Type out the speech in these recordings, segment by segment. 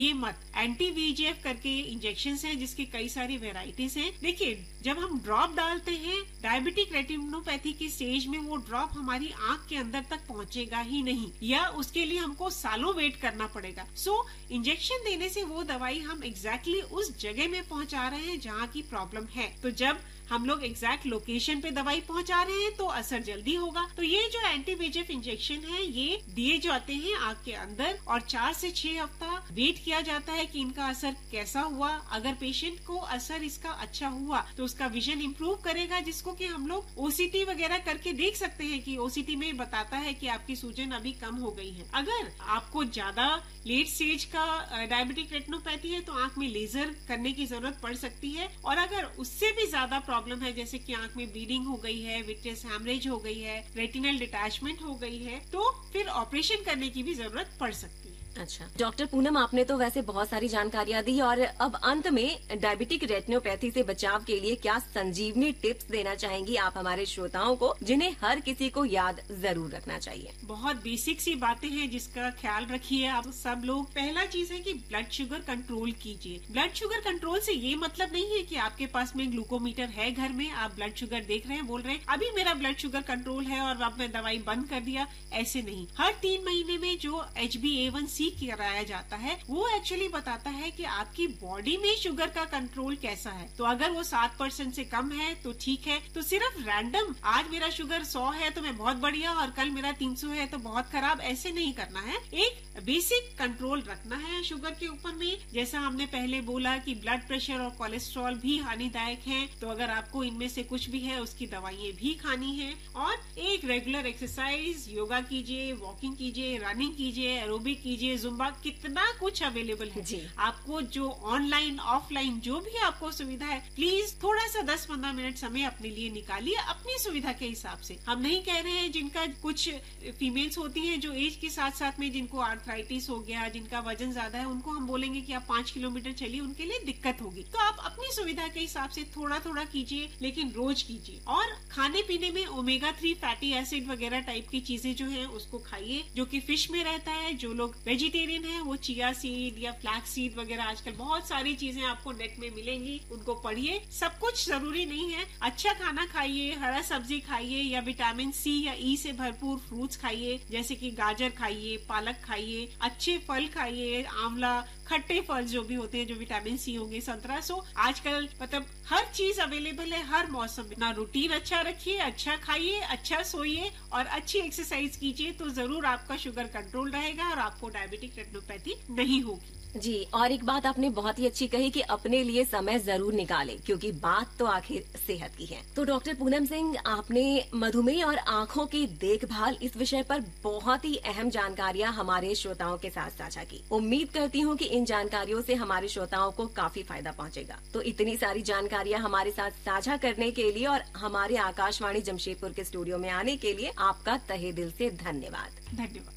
ये मत। Anti VEGF करके इंजेक्शन है जिसकी कई सारी वेराइटीज हैं। देखिए, जब हम ड्रॉप डालते हैं डायबिटिक रेटिनोपैथी की स्टेज में, वो ड्रॉप हमारी आंख के अंदर तक पहुंचेगा ही नहीं, या उसके लिए हमको सालों वेट करना पड़ेगा। इंजेक्शन देने से वो दवाई हम एग्जैक्टली उस जगह में पहुंचा रहे हैं जहाँ की प्रॉब्लम है। तो जब हम लोग एग्जैक्ट लोकेशन पे दवाई पहुंचा रहे हैं तो असर जल्दी होगा। तो ये जो एंटी VEGF इंजेक्शन है ये दिए जाते हैं आंख के अंदर, और 4 से 6 हफ्ता वेट किया जाता है कि इनका असर कैसा हुआ। अगर पेशेंट को असर इसका अच्छा हुआ तो उसका विजन इम्प्रूव करेगा, जिसको कि हम लोग OCT वगैरह करके देख सकते हैं कि OCT में बताता है कि आपकी सूजन अभी कम हो गई है। अगर आपको ज्यादा लेट स्टेज का डायबिटिक रेटिनोपैथी है तो आंख में लेजर करने की जरूरत पड़ सकती है, और अगर उससे भी ज्यादा प्रॉब्लम है, जैसे कि आंख में ब्लीडिंग हो गई है, विट्रियस हैमरेज हो गई है, रेटिनल डिटैचमेंट हो गई है, तो फिर ऑपरेशन करने की भी जरूरत पड़ सकती है। अच्छा डॉक्टर पूनम, आपने तो वैसे बहुत सारी जानकारियां दी, और अब अंत में डायबिटिक रेटिनोपैथी से बचाव के लिए क्या संजीवनी टिप्स देना चाहेंगी आप हमारे श्रोताओं को, जिन्हें हर किसी को याद जरूर रखना चाहिए? बहुत बेसिक सी बातें हैं जिसका ख्याल रखिए आप सब लोग। पहला चीज है कि ब्लड शुगर कंट्रोल कीजिए। ब्लड शुगर कंट्रोल से ये मतलब नहीं है कि आपके पास में ग्लूकोमीटर है घर में, आप ब्लड शुगर देख रहे हैं, बोल रहे हैं अभी मेरा ब्लड शुगर कंट्रोल है और अब मैं दवाई बंद कर दिया। ऐसे नहीं। हर 3 महीने में जो HbA1c कराया जाता है वो एक्चुअली बताता है कि आपकी बॉडी में शुगर का कंट्रोल कैसा है। तो अगर वो 7% से कम है तो ठीक है। तो सिर्फ रैंडम आज मेरा शुगर 100 है तो मैं बहुत बढ़िया, और कल मेरा 300 है तो बहुत खराब, ऐसे नहीं करना है। एक बेसिक कंट्रोल रखना है शुगर के ऊपर में। जैसा हमने पहले बोला कि ब्लड प्रेशर और कोलेस्ट्रॉल भी हानिदायक है, तो अगर आपको इनमें से कुछ भी है उसकी दवाइयाँ भी खानी है। और एक रेगुलर एक्सरसाइज, योगा कीजिए, वॉकिंग कीजिए, रनिंग कीजिए, एरोबिक कीजिए, जुम्बा, कितना कुछ अवेलेबल है जी। आपको, जो ऑनलाइन ऑफलाइन जो भी आपको सुविधा है, प्लीज थोड़ा सा 10-15 मिनट समय अपने लिए निकालिए अपनी सुविधा के हिसाब से। हम नहीं कह रहे हैं, जिनका कुछ फीमेल्स होती हैं जो एज के साथ साथ में जिनको आर्थराइटिस हो गया, जिनका वजन ज्यादा है, उनको हम बोलेंगे कि आप 5 किलोमीटर चलिए, उनके लिए दिक्कत होगी। तो आप अपनी सुविधा के हिसाब से थोड़ा थोड़ा कीजिए, लेकिन रोज कीजिए। और खाने पीने में ओमेगा-3 फैटी एसिड वगैरह टाइप की चीजें जो है उसको खाइए, जो कि फिश में रहता है। जो लोग वेजिटेरियन है वो चिया सीड या फ्लैक्स सीड वगैरह, आजकल बहुत सारी चीजें आपको नेट में मिलेंगी, उनको पढ़िए। सब कुछ जरूरी नहीं है। अच्छा खाना खाइए, हरा सब्जी खाइए, या विटामिन C या E से भरपूर फ्रूट्स खाइए, जैसे कि गाजर खाइए, पालक खाइए, अच्छे फल खाइए, आंवला, खट्टे फल जो भी होते हैं जो विटामिन C होंगे, संतरा। आजकल मतलब हर चीज अवेलेबल है हर मौसम में। ना रूटीन अच्छा रखिए, अच्छा खाइए, अच्छा सोइए और अच्छी एक्सरसाइज कीजिए, तो जरूर आपका शुगर कंट्रोल रहेगा और आपको डायबिटिक रेटिनोपैथी नहीं होगी। जी, और एक बात आपने बहुत ही अच्छी कही कि अपने लिए समय जरूर निकालें, क्योंकि बात तो आखिर सेहत की है। तो डॉक्टर पूनम सिंह, आपने मधुमेह और आंखों की देखभाल इस विषय पर बहुत ही अहम जानकारियां हमारे श्रोताओं के साथ साझा की। उम्मीद करती हूं कि इन जानकारियों से हमारे श्रोताओं को काफी फायदा पहुंचेगा। तो इतनी सारी जानकारियां हमारे साथ साझा करने के लिए और हमारे आकाशवाणी जमशेदपुर के स्टूडियो में आने के लिए आपका तहे दिल से धन्यवाद। धन्यवाद।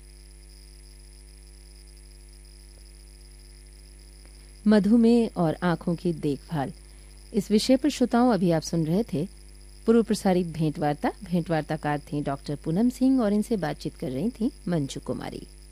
मधुमेह और आंखों की देखभाल, इस विषय पर श्रोताओं अभी आप सुन रहे थे पूर्व प्रसारित भेंटवार्ता। भेंटवार्ताकार थी डॉक्टर पूनम सिंह और इनसे बातचीत कर रही थी मंजू कुमारी।